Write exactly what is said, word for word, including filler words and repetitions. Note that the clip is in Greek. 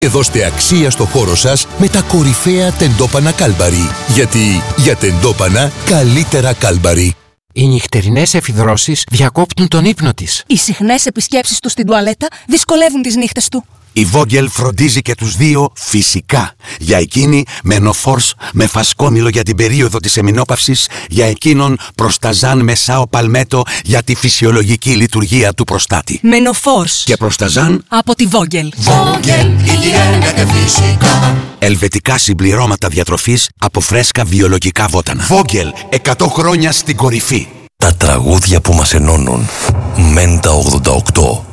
Δώστε αξία στο χώρο σας με τα κορυφαία τεντόπανα Κάλμπαρι. Γιατί για τεντόπανα καλύτερα Κάλμπαρι. Οι νυχτερινές εφιδρώσεις διακόπτουν τον ύπνο της. Οι συχνές επισκέψεις του στην τουαλέτα δυσκολεύουν τις νύχτες του. Η Vogel φροντίζει και τους δύο φυσικά. Για εκείνη Menopause με φασκόμηλο για την περίοδο της εμεινόπαυσης, για εκείνον Προσταζάν με Σάο Παλμέτο για τη φυσιολογική λειτουργία του προστάτη. Menopause Και Προσταζάν από τη Vogel. Vogel, υγιεινά και φυσικά. Ελβετικά συμπληρώματα διατροφής από φρέσκα βιολογικά βότανα. Vogel, εκατό χρόνια στην κορυφή. Τα τραγούδια που μας ενώνουν. Μέντα ογδόντα οκτώ.